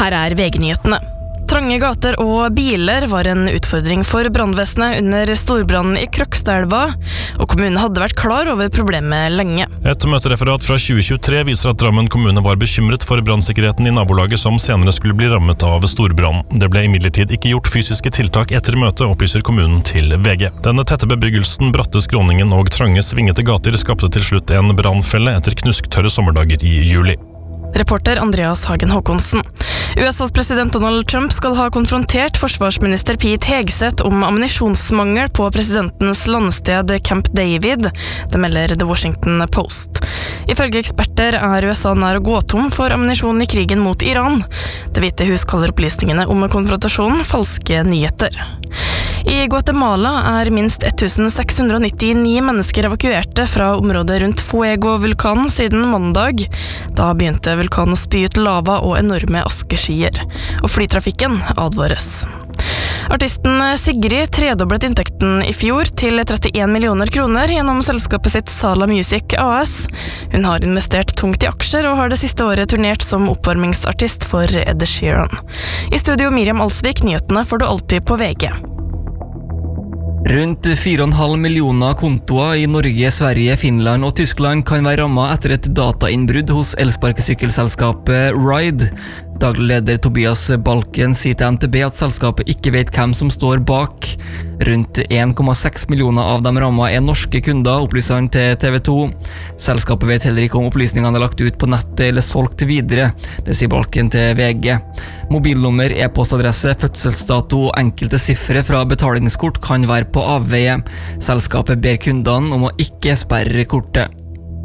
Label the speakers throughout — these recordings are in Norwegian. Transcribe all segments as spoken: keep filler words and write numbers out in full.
Speaker 1: Her er V G-nyhetene. Trange gater og biler var en utfordring for brannvesenet under storbrannen i Krokstadelva, og kommunen hadde vært klar over problemet lenge.
Speaker 2: Et møtereferat fra tjue tjuetre viser at Drammen kommune var bekymret for brannsikkerheten i nabolaget som senere skulle bli rammet av storbrann. Det ble imidlertid ikke gjort fysiske tiltak etter møtet, opplyser kommunen til V G. Denne tette bebyggelsen, bratte skråningen og trange svingete gater skapte til slutt en brannfelle etter knusktørre sommerdager i juli.
Speaker 1: Reporter Andreas Hagen Håkonsen. U S A's president Donald Trump skal ha konfrontert forsvarsminister Pete Hegseth om ammunisjonsmangel på presidentens landsted Camp David, det melder The Washington Post. Ifølge eksperter er U S A nær å gå tom for ammunisjon i krigen mot Iran. Det hvite hus kaller opplysningene om konfrontasjonen falske nyheter. I Guatemala er minst tusen seks hundre nittini mennesker evakuerte fra området rundt Fuego-vulkanen siden mandag. Da begynte vulkanen å spy ut lava og enorme askeskyer, og flytrafikken advares. Artisten Sigrid tredoblet inntekten i fjor til trettien millioner kroner gjennom selskapet sitt Sala Music A S. Hun har investert tungt i aksjer og har det siste året turnert som oppvarmingsartist for Ed Sheeran. I studio Miriam Alsvik, nyhetene får du alltid på V G.
Speaker 3: Rundt fire komma fem millioner kontoer i Norge, Sverige, Finland og Tyskland kan være rammet etter et datainnbrudd hos elsparkesykkelselskapet Ride. Daglig leder Tobias Balken sier til N T B at selskapet ikke vet hvem som står bak. Rundt en komma seks millioner av de rammet er norske kunder, opplyser han til T V to. Selskapet vet heller ikke om opplysningene er lagt ut på nettet eller solgt videre. Det sier Balken til V G. Mobilnummer, e-postadresse, fødselsdato og enkelte siffre fra betalingskort kan være på avveie. Selskapet ber kundene om å ikke sperre kortet.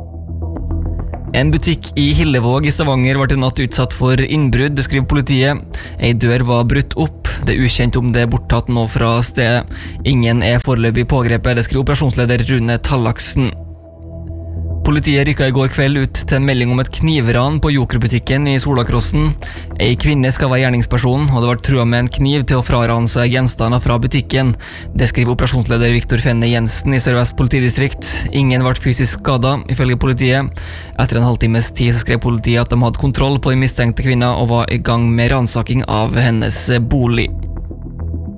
Speaker 3: En butikk i Hillevåg i Stavanger ble i natt utsatt for innbrudd, det skriver politiet. En dør var brutt opp. Det er ukjent om det er borttatt nå fra stedet. Ingen er foreløpig pågrepet, det skriver operasjonsleder Rune Tallaksen. Politiet rykket i går kveld ut til en melding om et knivran på Joker-butikken i Solakrossen. En kvinne skal være gjerningsperson, og det var trua med en kniv til å frarane seg gjenstander fra butikken. Det skriver operasjonsleder Viktor Fenne Jensen i Sør-Vest politidistrikt. Ingen ble fysisk skadet, ifølge politiet. Etter en halvtimes tid skrev politiet at de hadde kontroll på den mistenkte kvinna og var i gang med ransaking av hennes bolig.